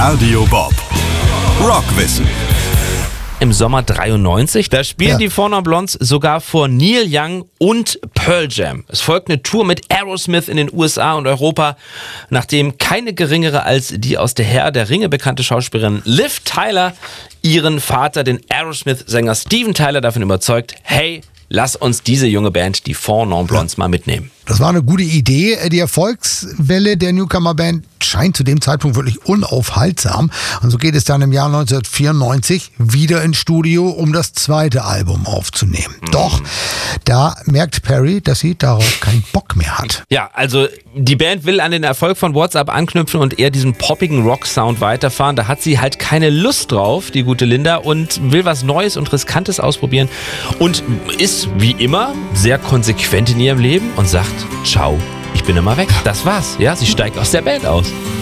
Radio Bob. Rockwissen. Im Sommer 93. Da spielen die Four Non Blondes sogar vor Neil Young und Pearl Jam. Es folgt eine Tour mit Aerosmith in den USA und Europa, nachdem keine geringere als die aus der Herr der Ringe bekannte Schauspielerin Liv Tyler ihren Vater, den Aerosmith-Sänger Steven Tyler, davon überzeugt, hey, lass uns diese junge Band, die Four Non Blondes, mal mitnehmen. Das war eine gute Idee. Die Erfolgswelle der Newcomer-Band scheint zu dem Zeitpunkt wirklich unaufhaltsam. Und so geht es dann im Jahr 1994 wieder ins Studio, um das zweite Album aufzunehmen. Doch, da merkt Perry, dass sie darauf keinen Bock mehr hat. Ja, also die Band will an den Erfolg von What's Up anknüpfen und eher diesen poppigen Rock-Sound weiterfahren. Da hat sie halt keine Lust drauf, die gute Linda, und will was Neues und Riskantes ausprobieren und ist wie immer sehr konsequent in ihrem Leben und sagt, ciao, ich bin immer weg. Das war's. Ja, sie steigt aus der Band aus.